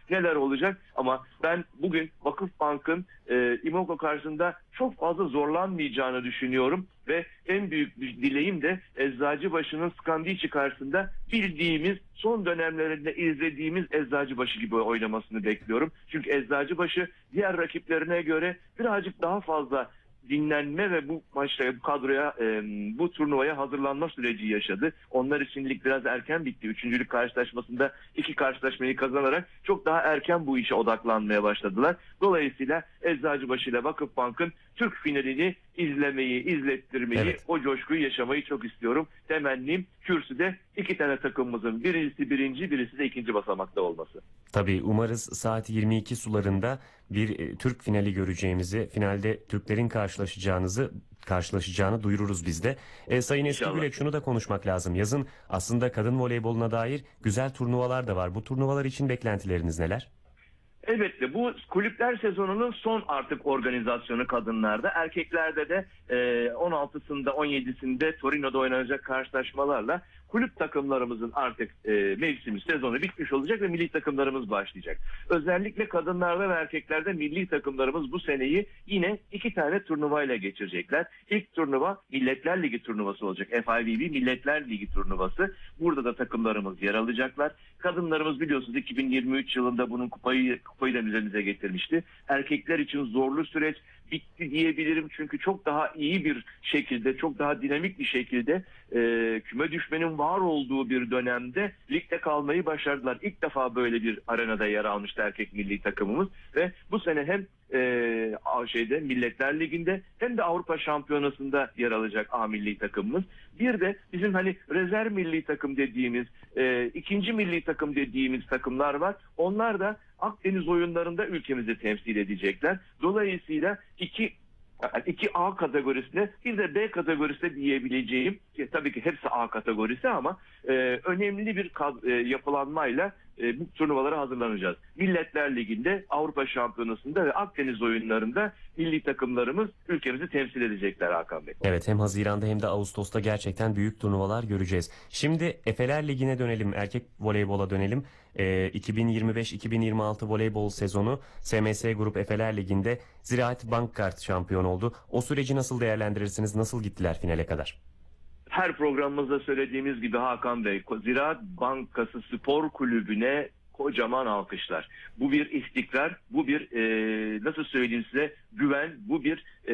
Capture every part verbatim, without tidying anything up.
neler olacak. Ama ben bugün Vakıfbank'ın e, İMOKO karşısında çok fazla zorlanmayacağını düşünüyorum ve en büyük dileğim de Eczacıbaşı'nın Skandiçi karşısında bildiğimiz, son dönemlerinde izlediğimiz Eczacıbaşı gibi oynamasını bekliyorum. Çünkü Eczacıbaşı diğer rakiplerine göre birazcık daha fazla dinlenme ve bu maçta, bu kadroya, e, bu turnuvaya hazırlanma süreci yaşadı. Onlar için lig biraz erken bitti. Üçüncülük karşılaşmasında iki karşılaşmayı kazanarak çok daha erken bu işe odaklanmaya başladılar. Dolayısıyla Eczacıbaşı ile Vakıfbank'ın Türk finalini izlemeyi, izlettirmeyi, Evet. o coşkuyu yaşamayı çok istiyorum. Temennim kürsüde iki tane takımımızın birisi birinci, birisi de ikinci basamakta olması. Tabii umarız saat yirmi iki sularında bir e, Türk finali göreceğimizi, finalde Türklerin karşılaşacağınızı karşılaşacağını duyururuz biz de. E, Sayın Eski İnşallah. Gülek, şunu da konuşmak lazım. Yazın aslında kadın voleyboluna dair güzel turnuvalar da var. Bu turnuvalar için beklentileriniz neler? Elbette bu kulüpler sezonunun son artık organizasyonu kadınlarda. Erkeklerde de e, on altısında on yedisinde Torino'da oynanacak karşılaşmalarla kulüp takımlarımızın artık e, mevsimi, sezonu bitmiş olacak ve milli takımlarımız başlayacak. Özellikle kadınlarda ve erkeklerde milli takımlarımız bu seneyi yine iki tane turnuvayla geçirecekler. İlk turnuva Milletler Ligi turnuvası olacak. F I V B Milletler Ligi turnuvası. Burada da takımlarımız yer alacaklar. Kadınlarımız biliyorsunuz iki bin yirmi üç yılında bunun kupayı, kupayı da üzerimize getirmişti. Erkekler için zorlu süreç bitti diyebilirim. Çünkü çok daha iyi bir şekilde, çok daha dinamik bir şekilde e, küme düşmenin var olduğu bir dönemde ligde kalmayı başardılar. İlk defa böyle bir arenada yer almıştı erkek milli takımımız ve bu sene hem e, şeyde Milletler Ligi'nde hem de Avrupa Şampiyonası'nda yer alacak A milli takımımız. Bir de bizim hani rezerv milli takım dediğimiz, e, ikinci milli takım dediğimiz takımlar var. Onlar da Akdeniz oyunlarında ülkemizi temsil edecekler. Dolayısıyla iki iki A kategorisinde bir de B kategorisinde diyebileceğim, ki tabii ki hepsi A kategorisi ama e, önemli bir kad- e, yapılanmayla e, bu turnuvalara hazırlanacağız. Milletler Ligi'nde, Avrupa Şampiyonası'nda ve Akdeniz oyunlarında milli takımlarımız ülkemizi temsil edecekler Hakan Bey. Evet, hem Haziran'da hem de Ağustos'ta gerçekten büyük turnuvalar göreceğiz. Şimdi Efeler Ligi'ne dönelim, erkek voleybola dönelim. Ee, iki bin yirmi beş iki bin yirmi altı voleybol sezonu S M S Grup Efeler Ligi'nde Ziraat Bankkart şampiyon oldu. O süreci nasıl değerlendirirsiniz? Nasıl gittiler finale kadar? Her programımızda söylediğimiz gibi Hakan Bey, Ziraat Bankası Spor Kulübü'ne kocaman alkışlar. Bu bir istikrar, bu bir e, nasıl söyleyeyim size, güven, bu bir e,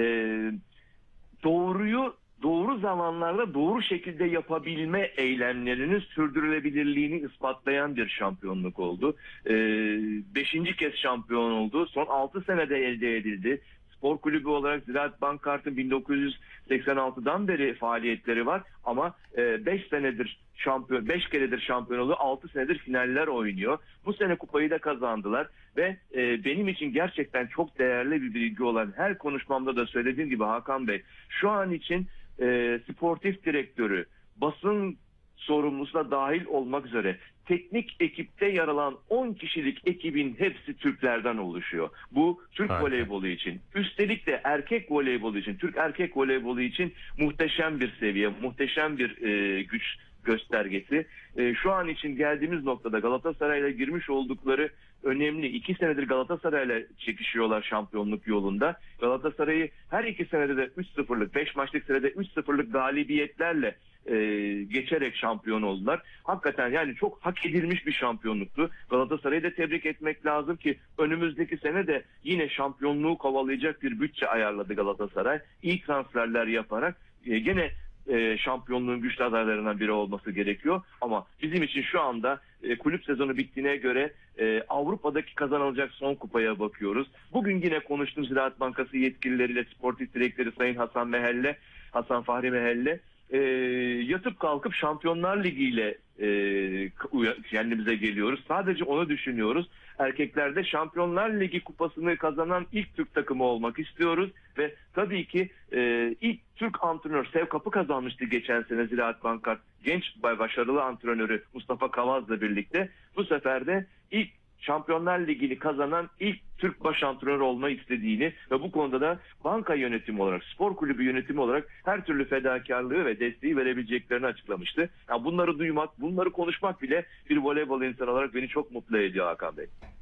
doğruyu doğru zamanlarda doğru şekilde yapabilme eylemlerinin sürdürülebilirliğini ispatlayan bir şampiyonluk oldu. E, beşinci kez şampiyon oldu. Son altı senede elde edildi. Spor kulübü olarak Ziraat Bankkart'ın bin dokuz yüz seksen altıdan beri faaliyetleri var ama beş senedir şampiyon, beş keredir şampiyon oluyor, altı senedir finaller oynuyor. Bu sene kupayı da kazandılar ve e, benim için gerçekten çok değerli bir bilgi olan, her konuşmamda da söylediğim gibi Hakan Bey, şu an için e, sportif direktörü, basın sorumlusu da dahil olmak üzere teknik ekipte yer alan on kişilik ekibin hepsi Türklerden oluşuyor. Bu Türk Harika. voleybolu için, üstelik de erkek voleybolu için, Türk erkek voleybolu için muhteşem bir seviye, muhteşem bir e, güç göstergesi. E, şu an için geldiğimiz noktada Galatasaray'la girmiş oldukları önemli. İki senedir Galatasaray'la çekişiyorlar şampiyonluk yolunda. Galatasaray'ı her iki senede de üç sıfırlık, beş maçlık sırada üç sıfırlık galibiyetlerle e, geçerek şampiyon oldular. Hakikaten yani çok hak edilmiş bir şampiyonluktu. Galatasaray'ı da tebrik etmek lazım ki önümüzdeki sene de yine şampiyonluğu kovalayacak bir bütçe ayarladı Galatasaray. İyi transferler yaparak e, gene e, şampiyonluğun güçlü adaylarından biri olması gerekiyor. Ama bizim için şu anda e, kulüp sezonu bittiğine göre e, Avrupa'daki kazanılacak son kupaya bakıyoruz. Bugün yine konuştum Ziraat Bankası yetkilileriyle, sportif direktörü Sayın Hasan Mehelle, Hasan Fahri Mehelle. E, yatıp kalkıp Şampiyonlar Ligi ile e, kendimize geliyoruz. Sadece onu düşünüyoruz. Erkeklerde Şampiyonlar Ligi kupasını kazanan ilk Türk takımı olmak istiyoruz ve tabii ki e, ilk Türk antrenör Sev Kapı kazanmıştı geçen sene Ziraat Bankart. Genç başarılı antrenörü Mustafa Kavaz'la birlikte bu sefer de ilk Şampiyonlar Ligi'ni kazanan ilk Türk baş antrenör olmayı istediğini ve bu konuda da banka yönetimi olarak, spor kulübü yönetimi olarak her türlü fedakarlığı ve desteği verebileceklerini açıklamıştı. Yani bunları duymak, bunları konuşmak bile bir voleybol insanı olarak beni çok mutlu ediyor Hakan Bey.